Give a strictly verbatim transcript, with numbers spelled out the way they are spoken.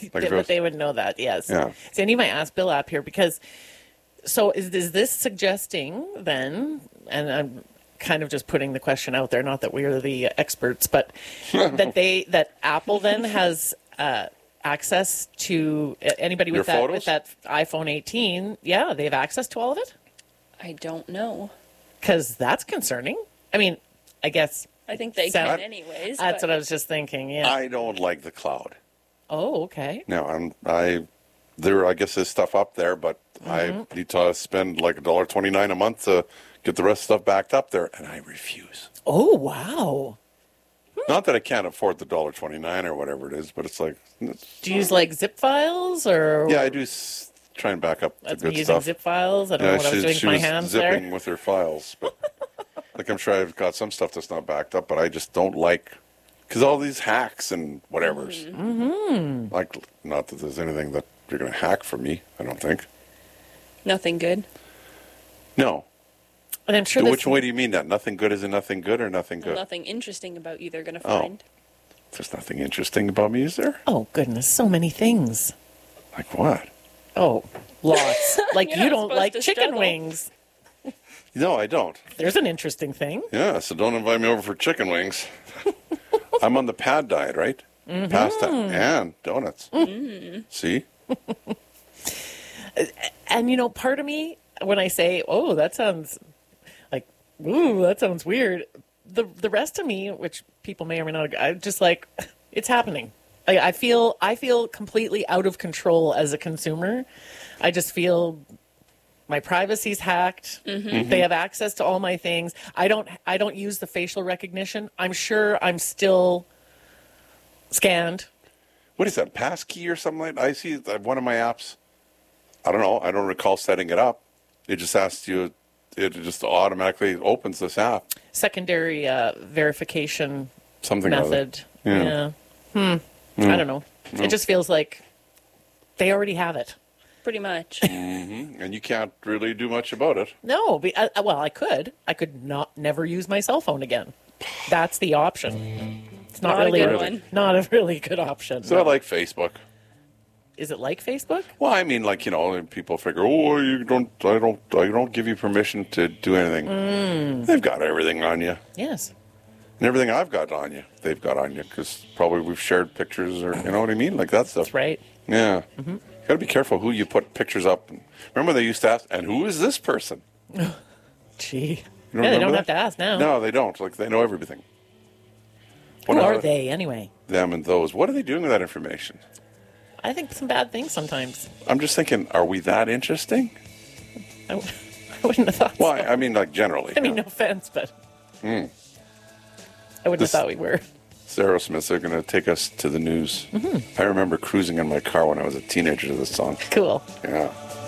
Like but was, they would know that, yes. Yeah. So I need my Ask Bill app here because, so is, is this suggesting then, and I'm kind of just putting the question out there, not that we're the experts, but that they, that Apple then has uh, access to anybody with Your that, photos? with that iPhone eighteen. Yeah, they have access to all of it? I don't know. Because that's concerning. I mean, I guess I think they Sound- can anyways. that's but what I was just thinking, yeah. I don't like the cloud. Oh, okay. No, I'm I there I guess there's stuff up there, but Mm-hmm. I need to spend like a dollar twenty nine a month to get the rest of stuff backed up there, and I refuse. Oh, wow. Not that I can't afford the dollar twenty nine or whatever it is, but it's like it's, Do you use like zip files or? yeah, I do s- try and back up the That's me good using stuff. zip files. I don't yeah, know what I was she, doing she with my was hands zipping there. with her files, but like I'm sure I've got some stuff that's not backed up, but I just don't like because all these hacks and whatever's. Mm-hmm. Like, not that there's anything that you're going to hack from me. I don't think. nothing good. No. And I'm sure So this, which way do you mean that? Nothing good isn't nothing good or nothing Well, good? nothing interesting about you they're going to Oh. find. There's nothing interesting about me, is there? Oh goodness, so many things. Like what? Oh, lots. Like You're you not don't supposed like to chicken struggle. wings. No, I don't. There's an interesting thing. Yeah, so don't invite me over for chicken wings. I'm on the pad diet, right? Mm-hmm. Pasta and donuts. See? And you know, part of me, when I say, "Oh, that sounds like, ooh, that sounds weird," the the rest of me, which people may or may not, I just like, it's happening. I, I feel I feel completely out of control as a consumer. I just feel my privacy's hacked. They have access to all my things. I don't I don't use the facial recognition. I'm sure I'm still scanned. What is that, passkey or something like that? I see that one of my apps. I don't know. I don't recall setting it up. It just asks you, it just automatically opens this app. Secondary uh, verification Something or other. method. Yeah. Yeah. Hmm. I don't know. It just feels like they already have it. Pretty much. And you can't really do much about it. No, be, uh, well, I could. I could not never use my cell phone again. That's the option. It's not, Not a really good a, one. not a really good option. So no. I like Facebook. Is it like Facebook? Well, I mean, like, you know, people figure, oh, you don't, I don't, I don't give you permission to do anything. Mm. They've got everything on you. Yes. And everything I've got on you, they've got on you because probably we've shared pictures or, you know what I mean? Like that stuff. That's right. Yeah. Mm-hmm. Got to be careful who you put pictures up. Remember they used to ask, and who is this person? Gee. You Yeah, they remember don't that? have to ask now. No, they don't. Like, they know everything. Who What are are they anyway? Them and those. What are they doing with that information? I think some bad things sometimes. I'm just thinking, are we that interesting? I, w- I wouldn't have thought Well, so. I I mean, like, generally. I mean, you no know. offense, but I wouldn't This- have thought we were. Aerosmith are going to take us to the news. Mm-hmm. I remember cruising in my car when I was a teenager to this song. Cool. Yeah.